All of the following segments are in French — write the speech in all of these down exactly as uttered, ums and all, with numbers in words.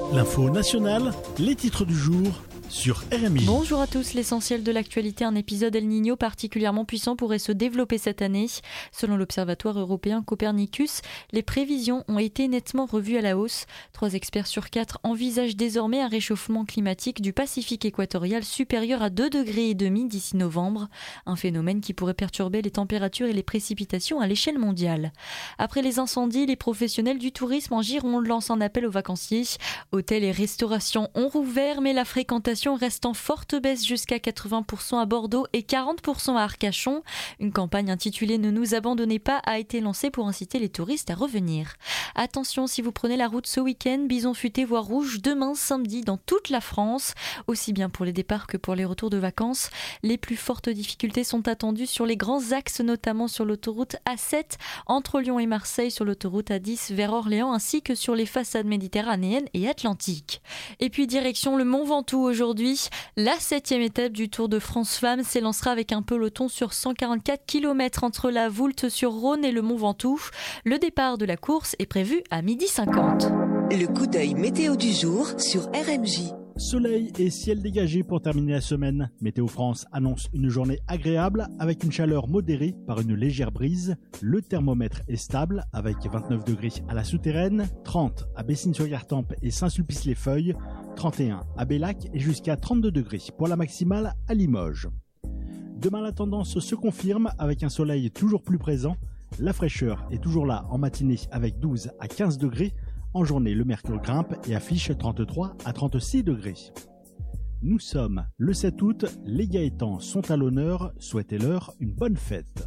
L'info nationale, les titres du jour sur R M J. Bonjour à tous, l'essentiel de l'actualité, un épisode El Niño particulièrement puissant pourrait se développer cette année. Selon l'Observatoire européen Copernicus, les prévisions ont été nettement revues à la hausse. Trois experts sur quatre envisagent désormais un réchauffement climatique du Pacifique équatorial supérieur à deux degrés et demi d'ici novembre, un phénomène qui pourrait perturber les températures et les précipitations à l'échelle mondiale. Après les incendies, les professionnels du tourisme en Gironde lancent un appel aux vacanciers. Hôtels et restaurations ont rouvert, mais la fréquentation reste en forte baisse jusqu'à quatre-vingts pour cent à Bordeaux et quarante pour cent à Arcachon. Une campagne intitulée « Ne nous abandonnez pas » a été lancée pour inciter les touristes à revenir. Attention, si vous prenez la route ce week-end, bison futé voire rouge demain samedi dans toute la France, aussi bien pour les départs que pour les retours de vacances. Les plus fortes difficultés sont attendues sur les grands axes, notamment sur l'autoroute A sept entre Lyon et Marseille, sur l'autoroute A dix vers Orléans, ainsi que sur les façades méditerranéennes et atlantiques. Et puis direction le Mont Ventoux aujourd'hui. Aujourd'hui, la septième étape du Tour de France Femmes s'élancera avec un peloton sur cent quarante-quatre kilomètres entre la Voulte-sur-Rhône et le Mont Ventoux. Le départ de la course est prévu à midi cinquante. Le coup d'œil météo du jour sur R M J. Soleil et ciel dégagé pour terminer la semaine. Météo France annonce une journée agréable avec une chaleur modérée par une légère brise. Le thermomètre est stable avec vingt-neuf degrés à la Souterraine, trente à Bessines-sur-Gartempe et Saint-Sulpice-les-Feuilles, trente et un à Bellac et jusqu'à trente-deux degrés pour la maximale à Limoges. Demain, la tendance se confirme avec un soleil toujours plus présent. La fraîcheur est toujours là en matinée avec douze à quinze degrés. En journée, le mercure grimpe et affiche trente-trois à trente-six degrés. Nous sommes le sept août, les Gaétans sont à l'honneur, souhaitez-leur une bonne fête.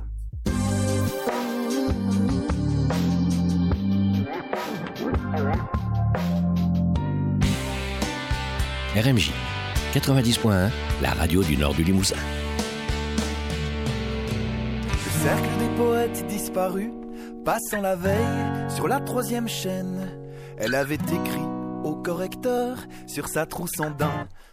R M J quatre-vingt-dix point un, la radio du nord du Limousin. Le cercle des poètes disparus, passant la veille sur la troisième chaîne. Elle avait écrit au correcteur sur sa trousse en daim: